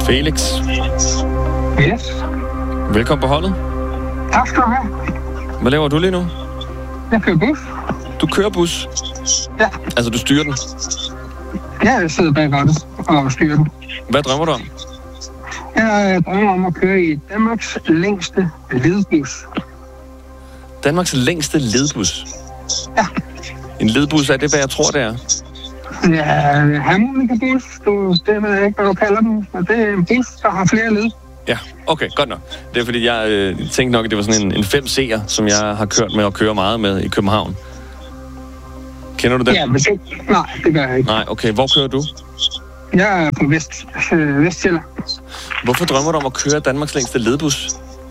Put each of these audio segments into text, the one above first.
Felix. Yes. Velkommen på holdet. Tak skal du have. Hvad laver du lige nu? Jeg kører bus. Du kører bus? Ja. Altså, du styrer den? Ja, jeg sidder bag rattet og styrer den. Hvad drømmer du om? Jeg drømmer om at køre i Danmarks længste ledbus. Danmarks længste ledbus? Ja. En ledbus, er det, hvad jeg tror, det er? Ja, harmonikabus. Det ved jeg ikke, hvad du kalder den. Men det er en bus, der har flere led. Ja, okay, godt nok. Det er fordi, jeg tænkte nok, at det var sådan en 5C'er, som jeg har kørt med og kører meget med i København. Kender du det? Ja, men nej, det gør jeg ikke. Nej, okay. Hvor kører du? Jeg er på Vestsjælland. Hvorfor drømmer du om at køre Danmarks længste ledbus?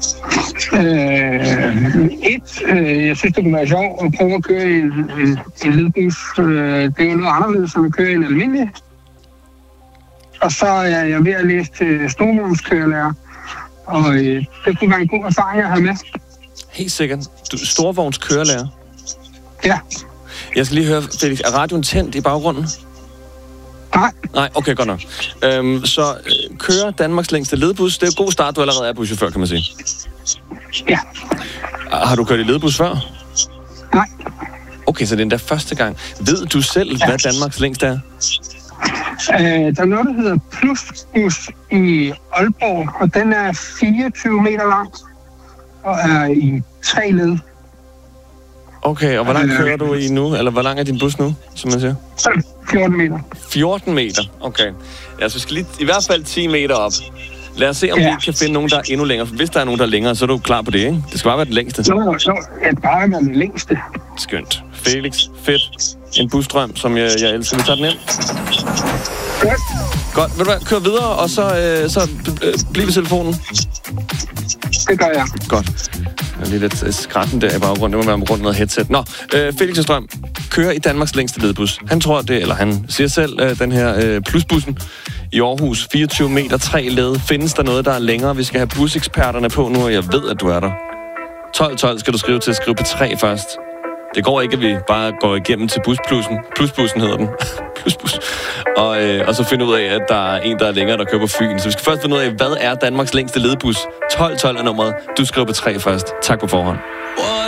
Jeg synes, det kunne være sjovt at prøve at køre i en ledbus. Det er jo noget anderledes, end at køre i en almindelig. Og så er jeg ved at læse til storvognskørelærer. Og det kunne være en god erfaring at have med. Helt sikkert. Du er storvognskørelærer? Ja. Jeg skal lige høre, Felix, er radioen tændt i baggrunden? Nej. Nej, okay, godt nok. Så kører Danmarks længste ledbus. Det er en god start, du allerede er buschauffør, kan man sige. Ja. Har du kørt i ledbus før? Nej. Okay, så det er endda første gang. Ved du selv, hvad Danmarks længste er? Der er noget, der hedder Plusbus i Aalborg, og den er 24 meter lang og er i 3 led. Okay, og hvor langt kører du i nu? Eller hvor lang er din bus nu, som man siger? 14 meter. 14 meter, okay. Ja, så vi skal lige i hvert fald 10 meter op. Lad os se, om vi kan finde nogen, der er endnu længere. For hvis der er nogen, der er længere, så er du klar på det, ikke? Det skal bare være den længste. Så er det bare være den længste. Skønt. Felix, fedt. En busdrøm, som jeg elsker. Vi tager den ind. Godt, ved du hvad? Kør videre, og så bliv ved telefonen. Det gør jeg. Godt. Der er lige lidt skratten der i baggrunden. Det må være rundt noget headset. Nå, Felix Strøm kører i Danmarks længste ledbus. Han tror det, eller han siger selv, den her plusbussen i Aarhus, 24 meter, 3 led. Findes der noget, der er længere? Vi skal have buseksperterne på nu, og jeg ved, at du er der. 12 skal du skrive til. Skriv på 3 først. Det går ikke, at vi bare går igennem til Plusbussen hedder den. Plusbus. Og så finde ud af, at der er en, der er længere, der kører på Fyn. Så vi skal først finde ud af, hvad er Danmarks længste ledbus? 12 er nummeret. Du skriver på 3 først. Tak på forhånd.